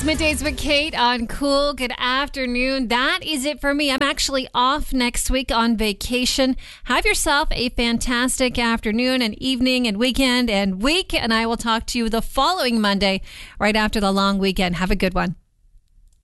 Middays with Kate on Cool. Good afternoon. That is it for me. I'm actually off next week on vacation. Have yourself a fantastic afternoon and evening and weekend and week. And I will talk to you the following Monday right after the long weekend. Have a good one.